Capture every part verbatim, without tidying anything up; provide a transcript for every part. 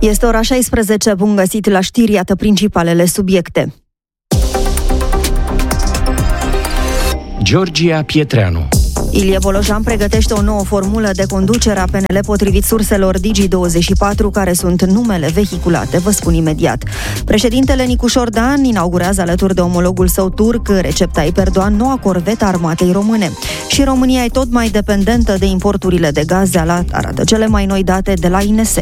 Este ora șaisprezece, bun găsit la știri, iată principalele subiecte. Georgia Pietreanu. Ilie Bolojan pregătește o nouă formulă de conducere a P N L potrivit surselor Digi douăzeci și patru, care sunt numele vehiculate, vă spun imediat. Președintele Nicu Șordan inaugurează alături de omologul său turc, Recep Tayyip Erdogan, noua corvetă a armatei române. Și România e tot mai dependentă de importurile de gaze, arată cele mai noi date de la I N S.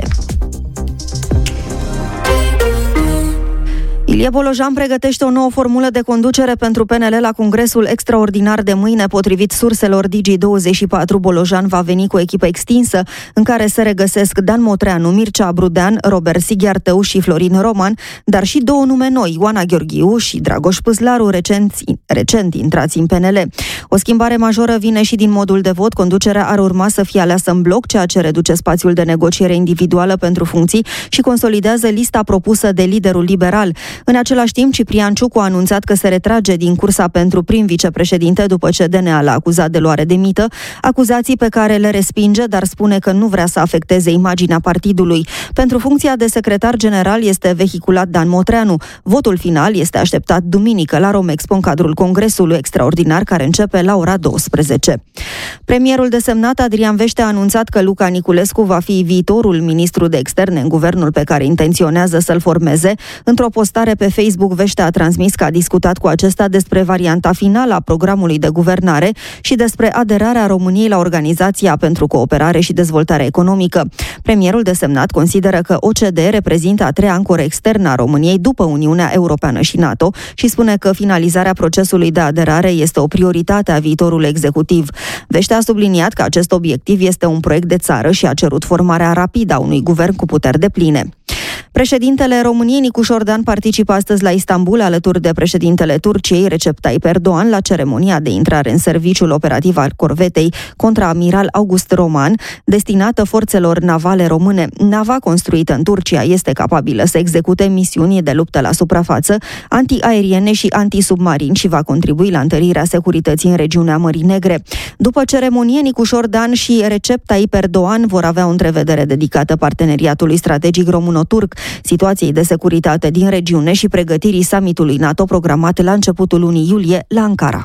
Ilie Bolojan pregătește o nouă formulă de conducere pentru P N L la congresul extraordinar de mâine. Potrivit surselor Digi douăzeci și patru, Bolojan va veni cu o echipă extinsă în care se regăsesc Dan Motreanu, Mircea Brudean, Robert Sighiartău și Florin Roman, dar și două nume noi, Ioana Gheorghiu și Dragoș Păslaru, recent, recent intrați în P N L. O schimbare majoră vine și din modul de vot. Conducerea ar urma să fie aleasă în bloc, ceea ce reduce spațiul de negociere individuală pentru funcții și consolidează lista propusă de liderul liberal. În același timp, Ciprian Ciucu a anunțat că se retrage din cursa pentru prim vicepreședinte după ce D N A l-a acuzat de luare de mită, acuzații pe care le respinge, dar spune că nu vrea să afecteze imaginea partidului. Pentru funcția de secretar general este vehiculat Dan Motreanu. Votul final este așteptat duminică la Romexpo în cadrul congresului extraordinar care începe la ora douăsprezece. Premierul desemnat Adrian Vește a anunțat că Luca Niculescu va fi viitorul ministru de externe în guvernul pe care intenționează să-l formeze. Într-o postare pe Facebook, Vește a transmis că a discutat cu acesta despre varianta finală a programului de guvernare și despre aderarea României la Organizația pentru Cooperare și Dezvoltare Economică. Premierul desemnat consideră că O C D E reprezintă a treia ancoră externă a României după Uniunea Europeană și NATO și spune că finalizarea procesului de aderare este o prioritate a viitorului executiv. Vește a subliniat că acest obiectiv este un proiect de țară și a cerut formarea rapidă a unui guvern cu puteri depline. Președintele României Nicu Șordan participă astăzi la Istanbul alături de președintele Turciei Recep Tayyip Erdogan la ceremonia de intrare în serviciul operativ al corvetei contraamiral August Roman, destinată forțelor navale române. Nava construită în Turcia este capabilă să execute misiuni de luptă la suprafață, antiaeriene și antisubmarini și va contribui la întărirea securității în regiunea Mării Negre. După ceremonie, Nicu Șordan și Recep Tayyip Erdogan vor avea o întrevedere dedicată parteneriatului strategic româno-turc, situației de securitate din regiune și pregătirii summitului NATO programat la începutul lunii iulie la Ankara.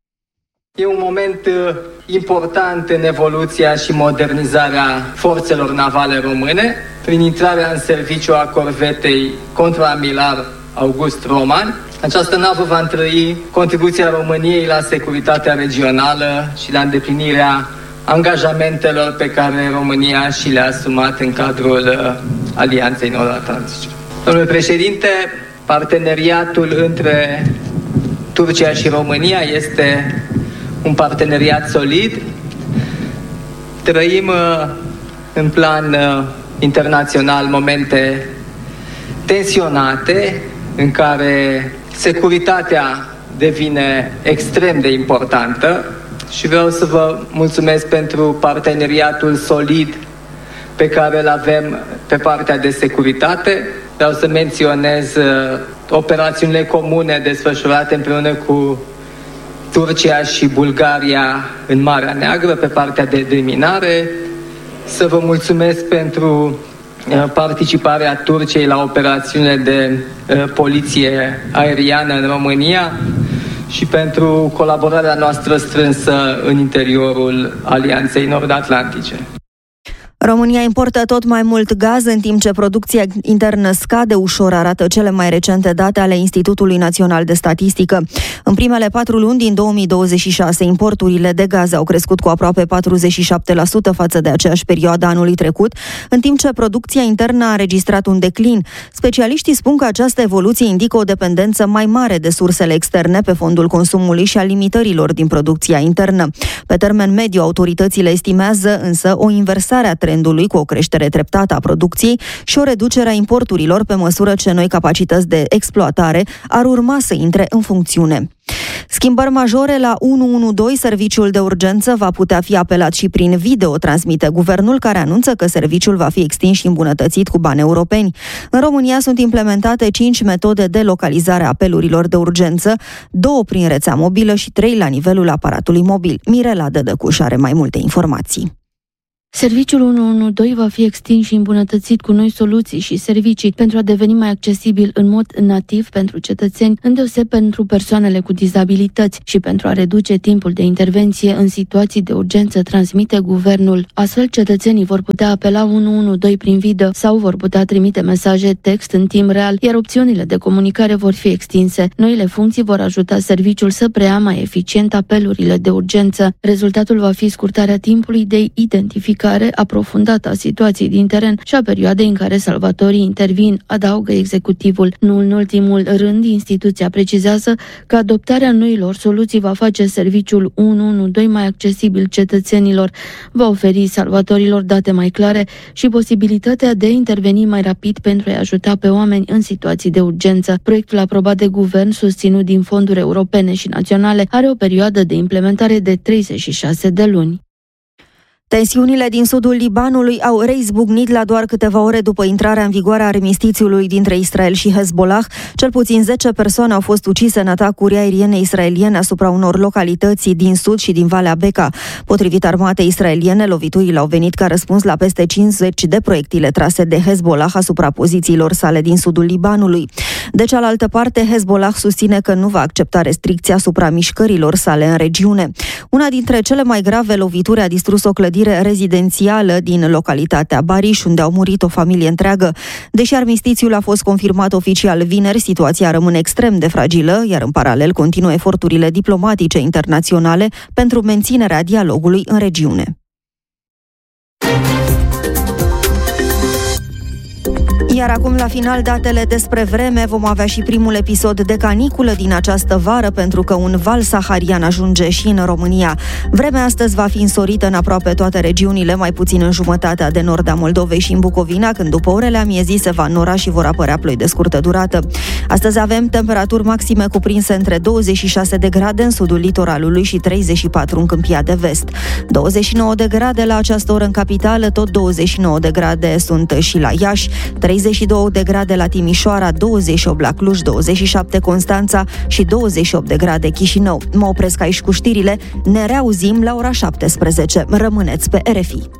E un moment important în evoluția și modernizarea forțelor navale române, prin intrarea în serviciu a corvetei contraamiral August Roman. Această navă va întrăi contribuția României la securitatea regională și la îndeplinirea angajamentelor pe care România și le-a asumat în cadrul uh, Alianței Nord-Atlantice. Domnule președinte, parteneriatul între Turcia și România este un parteneriat solid. Trăim uh, în plan uh, internațional momente tensionate în care securitatea devine extrem de importantă. Și vreau să vă mulțumesc pentru parteneriatul solid pe care îl avem pe partea de securitate. Vreau să menționez uh, operațiunile comune desfășurate împreună cu Turcia și Bulgaria în Marea Neagră pe partea de deminare. Să vă mulțumesc pentru uh, participarea Turciei la operațiunile de uh, poliție aeriană în România și pentru colaborarea noastră strânsă în interiorul Alianței Nord-Atlantice. România importă tot mai mult gaz, în timp ce producția internă scade ușor, arată cele mai recente date ale Institutului Național de Statistică. În primele patru luni din două mii douăzeci și șase, importurile de gaze au crescut cu aproape patruzeci și șapte la sută față de aceeași perioadă anului trecut, în timp ce producția internă a înregistrat un declin. Specialiștii spun că această evoluție indică o dependență mai mare de sursele externe pe fondul consumului și a limitărilor din producția internă. Pe termen mediu, autoritățile estimează însă o inversare a trendului cu o creștere treptată a producției și o reducere a importurilor pe măsură ce noi capacități de exploatare ar urma să intre în funcțiune. Schimbări majore la unu unu doi, serviciul de urgență va putea fi apelat și prin video, transmite guvernul, care anunță că serviciul va fi extins și îmbunătățit cu bani europeni. În România sunt implementate cinci metode de localizare a apelurilor de urgență, două prin rețea mobilă și trei la nivelul aparatului mobil. Mirela Dădăcuș are mai multe informații. Serviciul unu unu doi va fi extins și îmbunătățit cu noi soluții și servicii pentru a deveni mai accesibil în mod nativ pentru cetățeni, îndeoseb pentru persoanele cu dizabilități și pentru a reduce timpul de intervenție în situații de urgență, transmite guvernul. Astfel, cetățenii vor putea apela unu unu doi prin video sau vor putea trimite mesaje text în timp real, iar opțiunile de comunicare vor fi extinse. Noile funcții vor ajuta serviciul să preia mai eficient apelurile de urgență. Rezultatul va fi scurtarea timpului de identificare aprofundată a situației din teren și a perioadei în care salvatorii intervin, adaugă executivul. Nu în ultimul rând, instituția precizează că adoptarea noilor soluții va face serviciul unu unu doi mai accesibil cetățenilor, va oferi salvatorilor date mai clare și posibilitatea de a interveni mai rapid pentru a-i ajuta pe oameni în situații de urgență. Proiectul aprobat de guvern, susținut din fonduri europene și naționale, are o perioadă de implementare de treizeci și șase de luni. Tensiunile din sudul Libanului au reizbucnit la doar câteva ore după intrarea în vigoare a armistițiului dintre Israel și Hezbollah. Cel puțin zece persoane au fost ucise în atacuri aeriene israeliene asupra unor localități din sud și din Valea Beca. Potrivit armatei israeliene, loviturile au venit ca răspuns la peste cincizeci de proiectile trase de Hezbollah asupra pozițiilor sale din sudul Libanului. De cealaltă parte, Hezbollah susține că nu va accepta restricții asupra mișcărilor sale în regiune. Una dintre cele mai grave lovituri a distrus o clădire rezidențială din localitatea Bariș, unde au murit o familie întreagă. Deși armistițiul a fost confirmat oficial vineri, situația rămâne extrem de fragilă, iar în paralel continuă eforturile diplomatice internaționale pentru menținerea dialogului în regiune. Iar acum, la final, datele despre vreme. Vom avea și primul episod de caniculă din această vară, pentru că un val saharian ajunge și în România. Vremea astăzi va fi însorită în aproape toate regiunile, mai puțin în jumătatea de nord a Moldovei și în Bucovina, când după orele amiezii se va înnora și vor apărea ploi de scurtă durată. Astăzi avem temperaturi maxime cuprinse între douăzeci și șase de grade în sudul litoralului și treizeci și patru în Câmpia de Vest. douăzeci și nouă de grade la această oră în capitală, tot douăzeci și nouă de grade sunt și la Iași, treizeci și două de grade la Timișoara, douăzeci și opt la Cluj, douăzeci și șapte Constanța și douăzeci și opt de grade Chișinău. Mă opresc aici cu știrile, ne reauzim la ora șaptesprezece. Rămâneți pe R F I.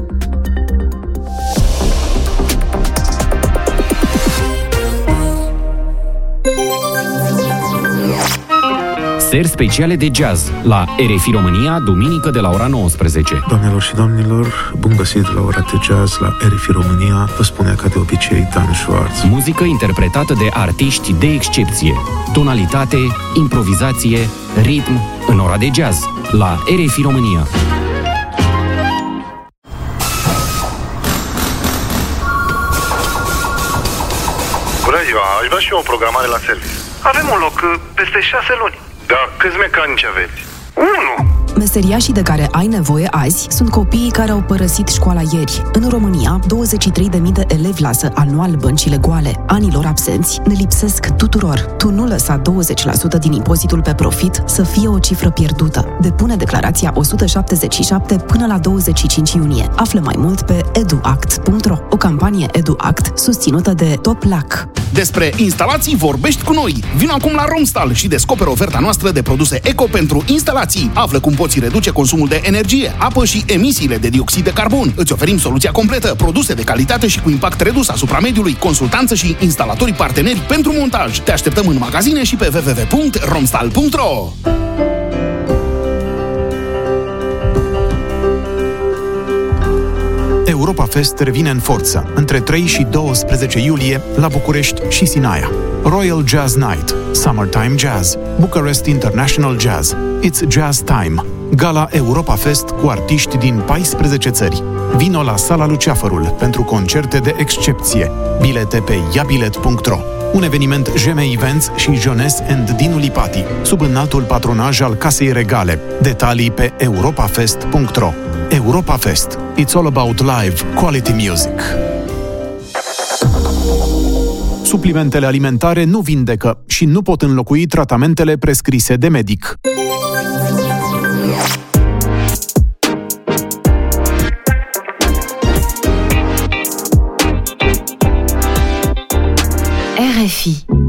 Seri speciale de jazz la R F I România, duminică de la ora nouăsprezece. Doamnelor și domnilor, bun găsit la ora de jazz la R F I România, vă spune ca de obicei Dan Schwartz. Muzică interpretată de artiști de excepție. Tonalitate, improvizație, ritm în ora de jazz la R F I România. Bună ziua, aș vrea și eu o programare la service. Avem un loc peste șase luni. Da, câți mecanici aveți? Unu! Meseriașii de care ai nevoie azi sunt copiii care au părăsit școala ieri. În România, douăzeci și trei de mii de elevi lasă anual băncile goale. Anilor absenți ne lipsesc tuturor. Tu nu lăsa douăzeci la sută din impozitul pe profit să fie o cifră pierdută. Depune declarația o sută șaptezeci și șapte până la douăzeci și cinci iunie. Află mai mult pe eduact punct ro. O campanie EduAct susținută de Top L A C. Despre instalații vorbești cu noi. Vino acum la Romstal și descoperă oferta noastră de produse eco pentru instalații. Află cum poți reduce consumul de energie, apă și emisiile de dioxid de carbon. Îți oferim soluția completă, produse de calitate și cu impact redus asupra mediului, consultanță și instalatori parteneri pentru montaj. Te așteptăm în magazine și pe w w w punct romstal punct ro. Europa Fest revine în forță între trei și douăsprezece iulie la București și Sinaia. Royal Jazz Night, Summertime Jazz, Bucharest International Jazz, It's Jazz Time. Gala Europa Fest cu artiști din paisprezece țări. Vino la Sala Luceafărul pentru concerte de excepție. Bilete pe iabilet punct ro. Un eveniment J M Events și Jones and Dinu Lipati, sub înaltul patronaj al Casei Regale. Detalii pe europa fest punct ro. Europa Fest. It's all about live quality music. Suplimentele alimentare nu vindecă și nu pot înlocui tratamentele prescrise de medic. R F I